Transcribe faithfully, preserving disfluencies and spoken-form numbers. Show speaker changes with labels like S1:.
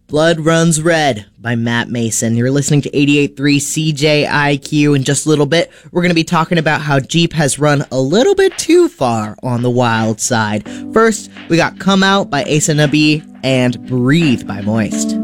S1: Blood Runs Red by Matt Mason. You're listening to eighty-eight point three C J I Q. In just a little bit, we're going to be talking about how Jeep has run a little bit too far on the wild side. First, we got Come Out by Asa Nabi and Breathe by Moist.